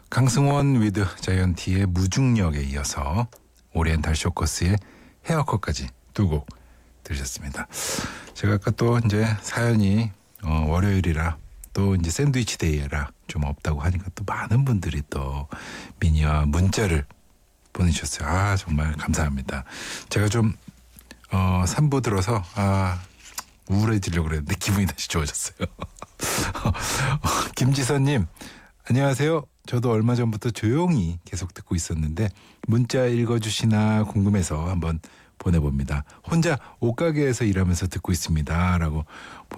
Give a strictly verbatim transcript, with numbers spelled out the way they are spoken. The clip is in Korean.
강승원 위드 자이언티의 무중력에 이어서 오리엔탈 쇼커스의 헤어컷까지 두 곡 들으셨습니다. 제가 아까 또 이제 사연이 어, 월요일이라 또 이제 샌드위치 데이라 좀 없다고 하니까 또 많은 분들이 또 미니와 문자를 보내주셨어요. 아 정말 감사합니다. 제가 좀 어, 삼 부 들어서 아 우울해지려고 그랬는데 기분이 다시 좋아졌어요. 김지선님 안녕하세요. 저도 얼마 전부터 조용히 계속 듣고 있었는데 문자 읽어주시나 궁금해서 한번 보내봅니다. 혼자 옷가게에서 일하면서 듣고 있습니다. 라고